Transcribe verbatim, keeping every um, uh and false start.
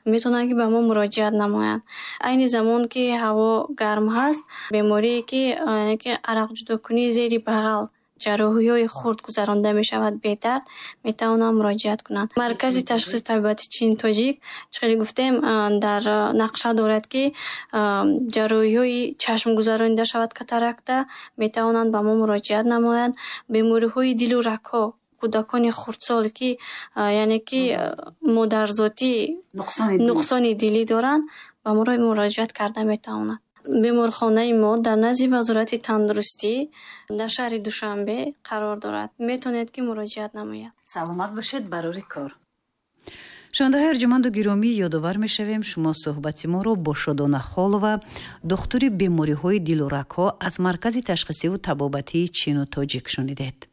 метавонанд ки ба мо муроҷиат намоянд. айни замон ки ҳаво гарм ҳаст, беморие ки яъне ки арақҷудокунӣ зери бағал, ҷарроҳиҳои хурд гузаронда мешавад бедард, метавонанд муроҷиат кунанд. Маркази ташхиси табибати чини тоҷик чӣ гуфтем дар нақша дорад ки ҷарроҳиҳои чашм гузаронида шавад, катаракта, метавонанд ба мо муроҷиат намоянд. бемориҳои дилу рагҳо, кӯдакони хурдсол ки яъне ки модарзотӣ нуқсони дилӣ доранд, ба мо муроҷиат карда метавонанд. беморхонаи мо дар назди Вазорати тандурустӣ дар шаҳри Душанбе қарор дорад. метавонед ки муроҷиат намояд. саломат бошед барори кор. шунавандаҳои арҷуманду гиромӣ, ёдовар мешавем шумо суҳбати моро бо Шодона Холова, духтури бемориҳои дилу рагҳо аз Маркази ташхисиву табобатии Чину Тоҷик шунидед.